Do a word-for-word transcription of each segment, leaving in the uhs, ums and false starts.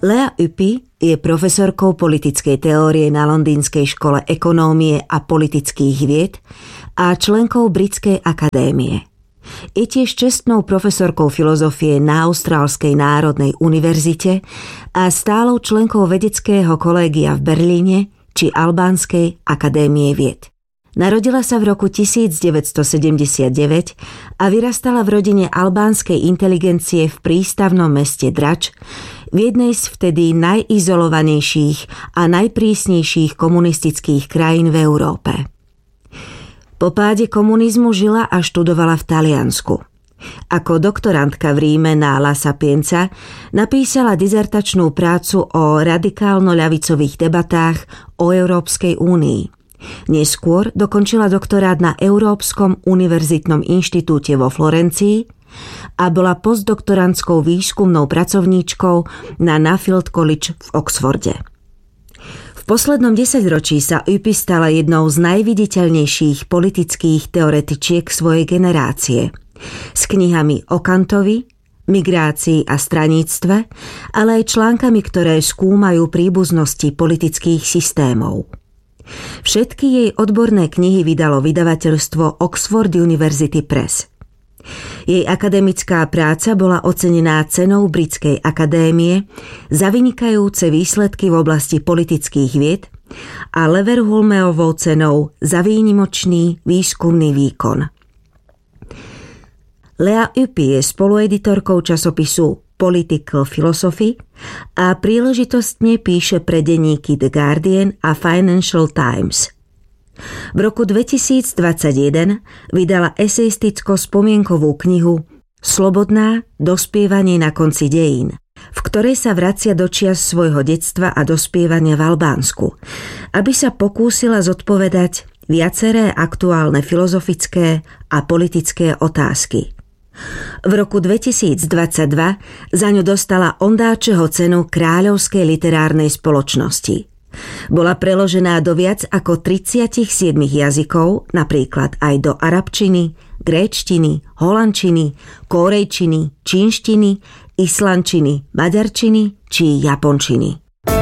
Lea Ypi je profesorkou politickej teórie na Londýnskej škole ekonómie a politických vied a členkou Britskej akadémie. Je tiež čestnou profesorkou filozofie na Austrálskej národnej univerzite a stálou členkou vedeckého kolégia v Berlíne či Albánskej akadémie vied. Narodila sa v roku devätnásťstosedemdesiatdeväť a vyrastala v rodine albánskej inteligencie v prístavnom meste Drač, v jednej z vtedy najizolovanejších a najprísnejších komunistických krajín v Európe. Po páde komunizmu žila a študovala v Taliansku. Ako doktorantka v Ríme na La Sapienza napísala dizertačnú prácu o radikálno-ľavicových debatách o Európskej únii. Neskôr dokončila doktorát na Európskom univerzitnom inštitúte vo Florencii a bola postdoktorantskou výskumnou pracovníčkou na Nuffield College v Oxforde. V poslednom desaťročí sa Ypi stala jednou z najviditeľnejších politických teoretičiek svojej generácie, s knihami o Kantovi, migrácii a straníctve, ale aj článkami, ktoré skúmajú príbuznosti politických systémov. Všetky jej odborné knihy vydalo vydavateľstvo Oxford University Press. Jej akademická práca bola ocenená cenou Britskej akadémie za vynikajúce výsledky v oblasti politických vied a Leverhulmeovou cenou za výnimočný výskumný výkon. Lea Ypi je spolueditorkou časopisu Political Philosophy a príležitostne píše pre denníky The Guardian a Financial Times. V roku dvetisícdvadsaťjeden vydala eseisticko-spomienkovú knihu Slobodná, dospievanie na konci dejín, v ktorej sa vracia do čias svojho detstva a dospievania v Albánsku, aby sa pokúsila zodpovedať viaceré aktuálne filozofické a politické otázky. V roku dvetisícdvadsaťdva za ňu dostala Ondáčeho cenu Kráľovskej literárnej spoločnosti. Bola preložená do viac ako tridsaťsedem jazykov, napríklad aj do arabčiny, gréčtiny, holandčiny, kórejčiny, čínštiny, islandčiny, maďarčiny či japončiny.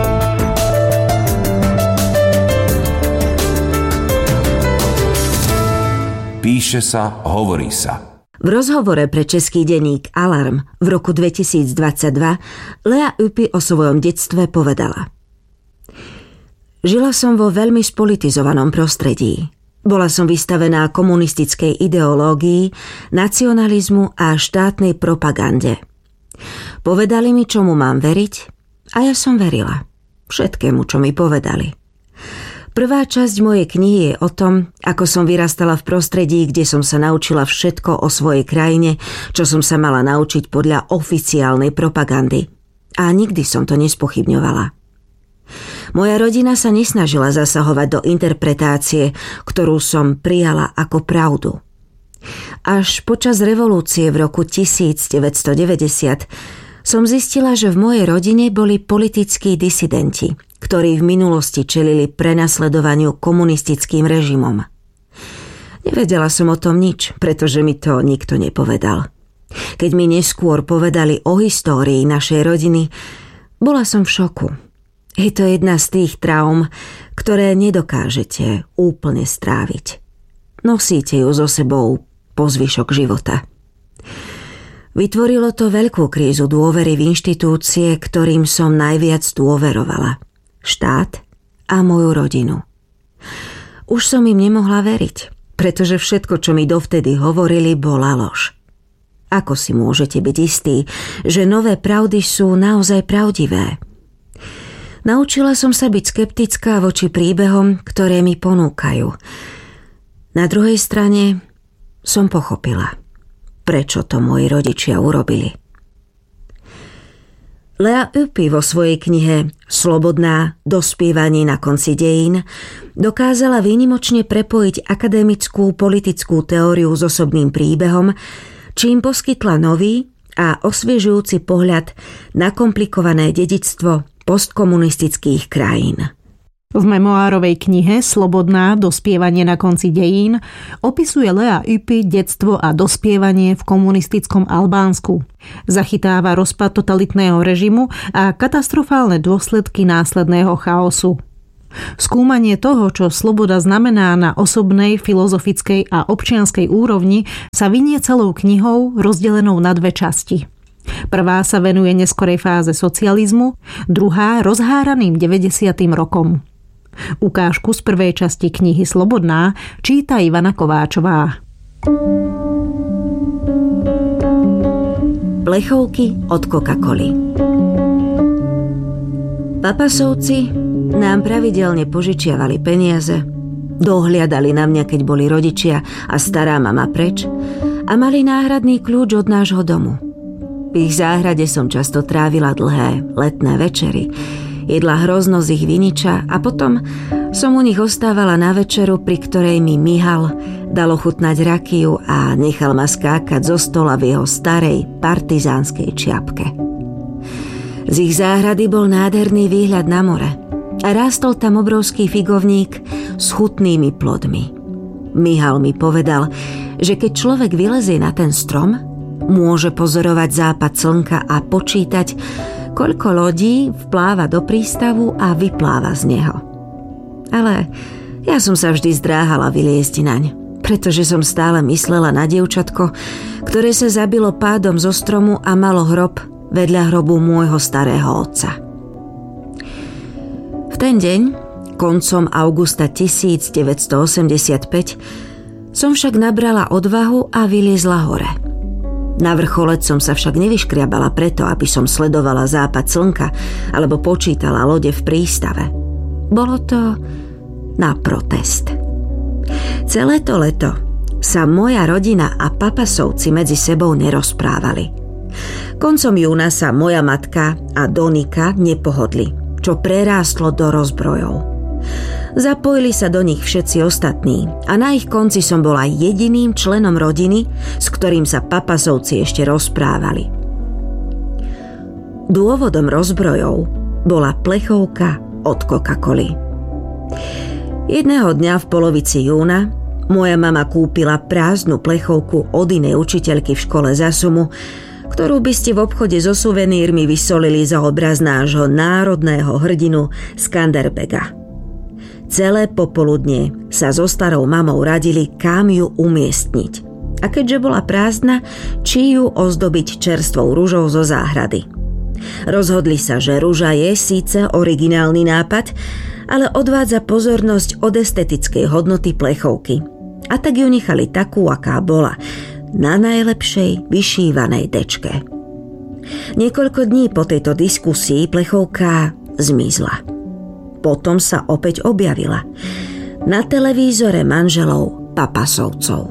Píše sa, hovorí sa. V rozhovore pre český denník Alarm v roku dvetisícdvadsaťdva Lea Ypi o svojom detstve povedala: Žila som vo veľmi spolitizovanom prostredí. Bola som vystavená komunistickej ideológii, nacionalizmu a štátnej propagande. Povedali mi, čomu mám veriť, a ja som verila. Všetkému, čo mi povedali. Prvá časť mojej knihy je o tom, ako som vyrastala v prostredí, kde som sa naučila všetko o svojej krajine, čo som sa mala naučiť podľa oficiálnej propagandy. A nikdy som to nespochybňovala. Moja rodina sa nesnažila zasahovať do interpretácie, ktorú som prijala ako pravdu. Až počas revolúcie v roku devätnásťstodeväťdesiat som zistila, že v mojej rodine boli politickí disidenti, ktorí v minulosti čelili prenasledovaniu komunistickým režimom. Nevedela som o tom nič, pretože mi to nikto nepovedal. Keď mi neskôr povedali o histórii našej rodiny, bola som v šoku. Je to jedna z tých traum, ktoré nedokážete úplne stráviť. Nosíte ju so sebou po zvyšok života. Vytvorilo to veľkú krízu dôvery v inštitúcie, ktorým som najviac dôverovala. Štát a moju rodinu. Už som im nemohla veriť, pretože všetko, čo mi dovtedy hovorili, bola lož. Ako si môžete byť istí, že nové pravdy sú naozaj pravdivé? Naučila som sa byť skeptická voči príbehom, ktoré mi ponúkajú. Na druhej strane som pochopila, prečo to moji rodičia urobili. Lea Ypi vo svojej knihe Slobodná, dospievanie na konci dejín dokázala výnimočne prepojiť akademickú politickú teóriu s osobným príbehom, čím poskytla nový a osviežujúci pohľad na komplikované dedičstvo postkomunistických krajín. V memoárovej knihe Slobodná, dospievanie na konci dejín opisuje Lea Ypi detstvo a dospievanie v komunistickom Albánsku. Zachytáva rozpad totalitného režimu a katastrofálne dôsledky následného chaosu. Skúmanie toho, čo sloboda znamená na osobnej, filozofickej a občianskej úrovni, sa vinie celou knihou rozdelenou na dve časti. Prvá sa venuje neskorej fáze socializmu, druhá rozháraným deväťdesiatym rokom. Ukážku z prvej časti knihy Slobodná číta Ivana Kováčová. Plechovky od Coca-Coly. Papasovci nám pravidelne požičiavali peniaze, dohliadali na mňa, keď boli rodičia a stará mama preč a mali náhradný kľúč od nášho domu. V ich záhrade som často trávila dlhé letné večery, jedla hrozno z ich viniča a potom som u nich ostávala na večeru, pri ktorej mi Mihal dal ochutnať rakiu a nechal ma skákať zo stola v jeho starej partizánskej čiapke. Z ich záhrady bol nádherný výhľad na more a rástol tam obrovský figovník s chutnými plodmi. Mihal mi povedal, že keď človek vylezie na ten strom, môže pozorovať západ slnka a počítať, koľko lodí vpláva do prístavu a vypláva z neho. Ale ja som sa vždy zdráhala vyliezť naň, pretože som stále myslela na dievčatko, ktoré sa zabilo pádom zo stromu a malo hrob vedľa hrobu môjho starého otca. V ten deň, koncom augusta devätnásťstoosemdesiatpäť, som však nabrala odvahu a vyliezla hore. Na vrcholec som sa však nevyškriabala preto, aby som sledovala západ slnka alebo počítala lode v prístave. Bolo to na protest. Celé to leto sa moja rodina a papasovci medzi sebou nerozprávali. Koncom júna sa moja matka a Donika nepohodli, čo prerástlo do rozbrojov. Zapojili sa do nich všetci ostatní a na ich konci som bola jediným členom rodiny, s ktorým sa papasovci ešte rozprávali. Dôvodom rozbrojov bola plechovka od Coca-Coly. Jedného dňa v polovici júna moja mama kúpila prázdnu plechovku od inej učiteľky v škole Zasumu, ktorú by ste v obchode so suvenírmi vysolili za obraz nášho národného hrdinu Skanderbega. Celé popoludnie sa so starou mamou radili, kam ju umiestniť. A keďže bola prázdna, či ju ozdobiť čerstvou ružou zo záhrady. Rozhodli sa, že ruža je síce originálny nápad, ale odvádza pozornosť od estetickej hodnoty plechovky. A tak ju nechali takú, aká bola, na najlepšej vyšívanej dečke. Niekoľko dní po tejto diskusii plechovka zmizla. Potom sa opäť objavila na televízore manželov Papasovcov.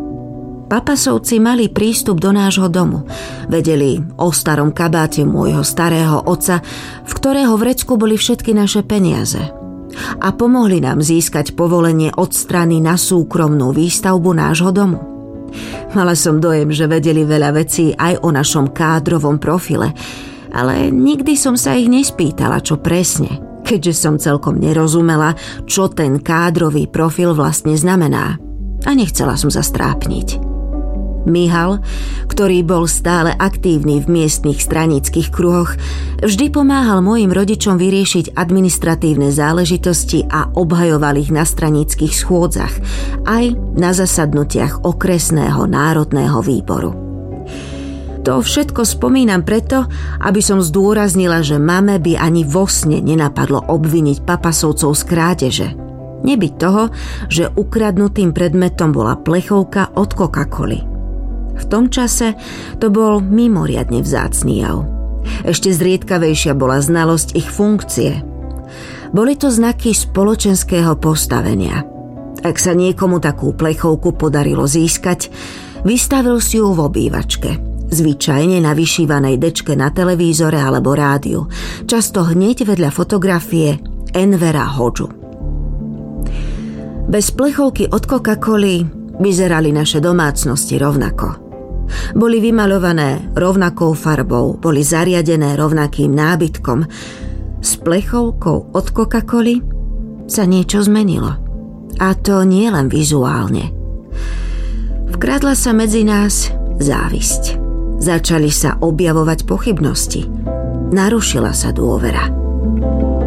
Papasovci mali prístup do nášho domu. Vedeli o starom kabáte môjho starého otca, v ktorého vrecku boli všetky naše peniaze. A pomohli nám získať povolenie od strany na súkromnú výstavbu nášho domu. Mala som dojem, že vedeli veľa vecí aj o našom kádrovom profile, ale nikdy som sa ich nespýtala, čo presne, keďže som celkom nerozumela, čo ten kádrový profil vlastne znamená. A nechcela som sa strápniť. Mihal, ktorý bol stále aktívny v miestnych straníckych kruhoch, vždy pomáhal mojim rodičom vyriešiť administratívne záležitosti a obhajoval ich na straníckych schôdzach, aj na zasadnutiach okresného národného výboru. To všetko spomínam preto, aby som zdôraznila, že mame by ani vo sne nenapadlo obviniť papasovcov z krádeže. Nebyť toho, že ukradnutým predmetom bola plechovka od Coca-Coly. V tom čase to bol mimoriadne vzácny jav. Ešte zriedkavejšia bola znalosť ich funkcie. Boli to znaky spoločenského postavenia. Ak sa niekomu takú plechovku podarilo získať, vystavil si ju v obývačke. Zvyčajne na vyšívanej dečke na televízore alebo rádiu, často hneď vedľa fotografie Envera Hodžu. Bez plechovky od Coca-Coly vyzerali naše domácnosti rovnako. Boli vymaľované rovnakou farbou, boli zariadené rovnakým nábytkom. S plechovkou od Coca-Coly sa niečo zmenilo. A to nie len vizuálne. Vkradla sa medzi nás závisť. Začali sa objavovať pochybnosti. Narušila sa dôvera.